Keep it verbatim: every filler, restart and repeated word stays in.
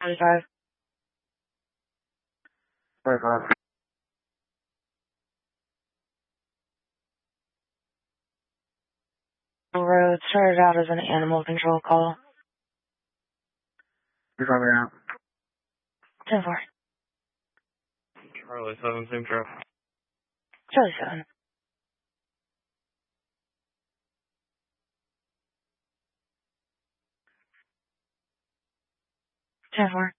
twenty-five. twenty-five. Road started out as an animal control call. You're coming out. ten four. Charlie seven, same trip. Charlie seven. ten four.